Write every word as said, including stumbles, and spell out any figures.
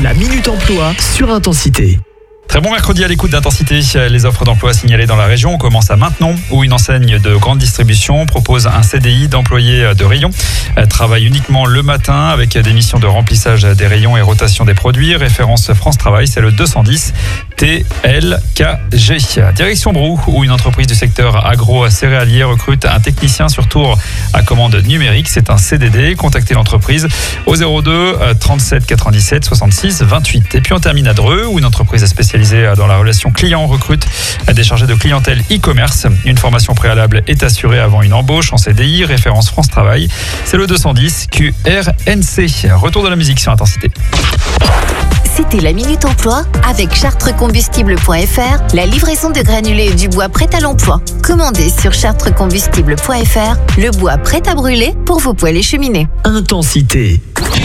La Minute Emploi sur Intensité. Très bon mercredi à l'écoute d'Intensité. Les offres d'emploi signalées dans la région. On commence à Maintenon, où une enseigne de grande distribution propose un C D I d'employé de rayon. Elle travaille uniquement le matin avec des missions de remplissage des rayons et rotation des produits. Référence France Travail, c'est le deux cent dix T L K G. Direction Brou, où une entreprise du secteur agro-céréalier recrute un technicien sur tour à commande numérique. C'est un C D D. Contactez l'entreprise au zéro deux trente-sept quatre-vingt-dix-sept soixante-six vingt-huit. Et puis on termine à Dreux, où une entreprise spécialisée dans la relation client recrute des chargés de clientèle e-commerce. Une formation préalable est assurée avant une embauche en C D I. Référence France Travail, c'est le deux cent dix Q R N C. Retour de la musique sur Intensité. C'était la Minute Emploi avec chartrecombustible point f r, la livraison de granulés et du bois prêt à l'emploi. Commandez sur chartrecombustible point f r le bois prêt à brûler pour vos poêles et cheminées. Intensité.